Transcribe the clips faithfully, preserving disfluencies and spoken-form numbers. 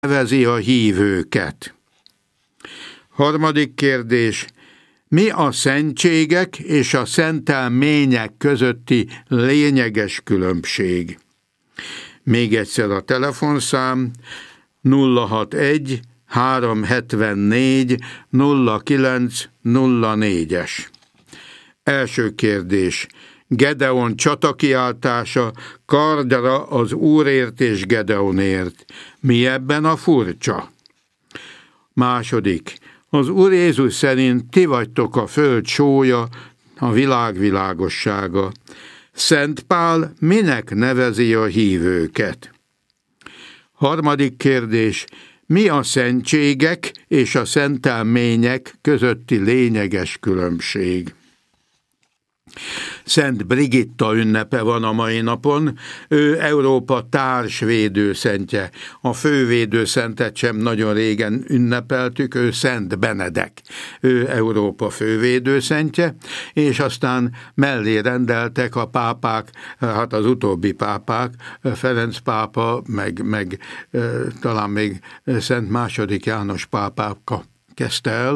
nevezi a hívőket. Harmadik kérdés. Mi a szentségek és a szentelmények közötti lényeges különbség? Még egyszer a telefonszám nulla hatvanegy háromszázhetvennégy nulla kilenc nulla négyes. Első kérdés. Gedeon csatakiáltása, kardra az Úrért és Gedeonért. Mi ebben a furcsa? Második. Az Úr Jézus szerint ti vagytok a föld sója, a világ világossága. Szent Pál minek nevezi a hívőket? Harmadik kérdés. Mi a szentségek és a szentelmények közötti lényeges különbség? Szent Brigitta ünnepe van a mai napon, ő Európa társvédőszentje. A fővédőszentet sem nagyon régen ünnepeltük, ő Szent Benedek. Ő Európa fővédőszentje, és aztán mellé rendeltek a pápák, hát az utóbbi pápák, Ferenc pápa, meg, meg talán még Szent második János pápáka kezdte el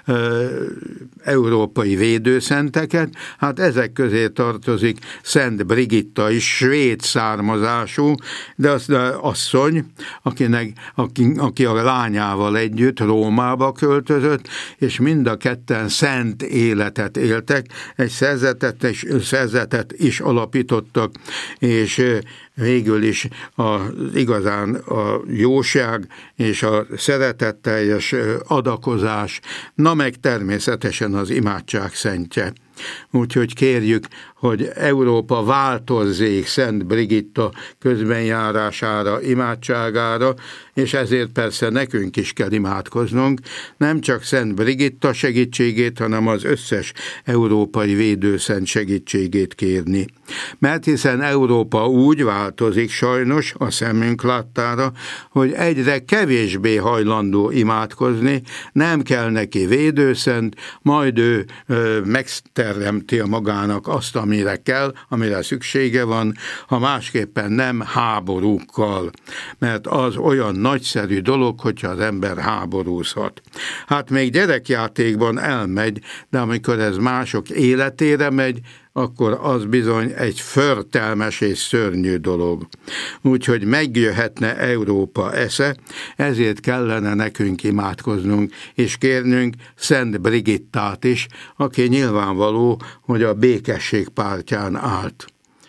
európai védőszenteket, hát ezek közé tartozik Szent Brigitta is, svéd származású, de az de asszony, akinek, aki, aki a lányával együtt Rómába költözött, és mind a ketten szent életet éltek, egy szerzetet is, szerzetet is alapítottak, és végül is az igazán a jóság és a szeretetteljes adakozás, na meg természetesen az imádság szentje. Úgyhogy kérjük, hogy Európa változzék Szent Brigitta közbenjárására, imádságára, és ezért persze nekünk is kell imádkoznunk, nem csak Szent Brigitta segítségét, hanem az összes európai védőszent segítségét kérni. Mert hiszen Európa úgy változik sajnos a szemünk láttára, hogy egyre kevésbé hajlandó imádkozni, nem kell neki védőszent, majd ő ö, megteremti a magának azt, amire kell, amire szüksége van, ha másképpen nem háborúkkal, mert az olyan nagyszerű dolog, hogyha az ember háborúzhat. Hát még gyerekjátékban elmegy, de amikor ez mások életére megy, akkor az bizony egy förtelmes és szörnyű dolog. Úgyhogy megjöhetne Európa esze, ezért kellene nekünk imádkoznunk, és kérnünk Szent Brigittát is, aki nyilvánvaló, hogy a békesség pártján állt.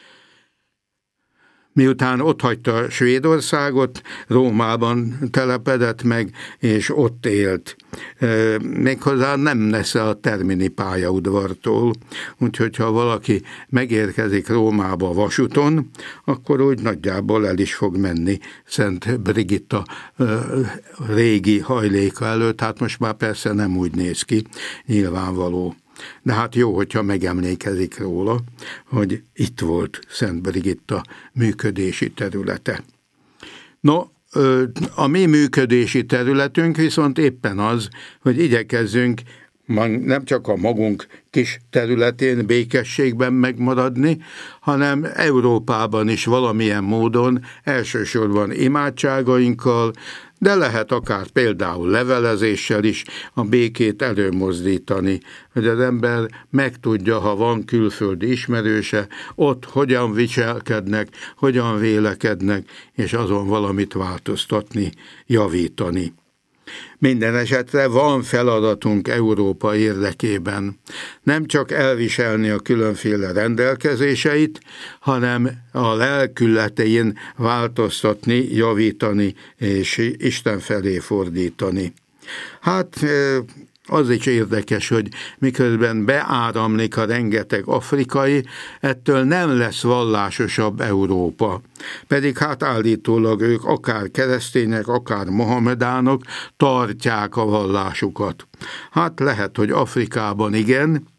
Miután otthagyta Svédországot, Rómában telepedett meg, és ott élt. Méghozzá nem messze a Termini pályaudvartól, úgyhogy ha valaki megérkezik Rómába vasúton, akkor úgy nagyjából el is fog menni Szent Brigitta régi hajléka előtt, hát most már persze nem úgy néz ki, nyilvánvaló. De hát jó, hogyha megemlékezik róla, hogy itt volt Szent Brigitta működési területe. No, a mi működési területünk viszont éppen az, hogy igyekezzünk nem csak a magunk kis területén békességben megmaradni, hanem Európában is valamilyen módon, elsősorban imádságainkkal, de lehet akár például levelezéssel is a békét előmozdítani, hogy az ember megtudja, ha van külföldi ismerőse, ott hogyan viselkednek, hogyan vélekednek, és azon valamit változtatni, javítani. Minden esetre van feladatunk Európa érdekében. Nem csak elviselni a különféle rendelkezéseit, hanem a lelkületein változtatni, javítani és Isten felé fordítani. Hát az is érdekes, hogy miközben beáramlik a rengeteg afrikai, ettől nem lesz vallásosabb Európa. Pedig hát állítólag ők akár keresztények, akár mohamedánok tartják a vallásukat. Hát lehet, hogy Afrikában igen,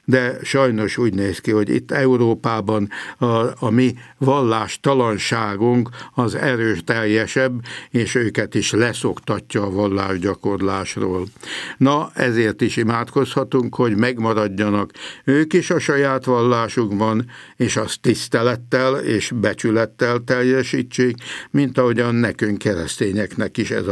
de sajnos úgy néz ki, hogy itt Európában a, a mi vallástalanságunk az erőteljesebb, és őket is leszoktatja a vallásgyakorlásról. Na, ezért is imádkozhatunk, hogy megmaradjanak ők is a saját vallásukban, és azt tisztelettel és becsülettel teljesítsék, mint ahogyan nekünk keresztényeknek is ez a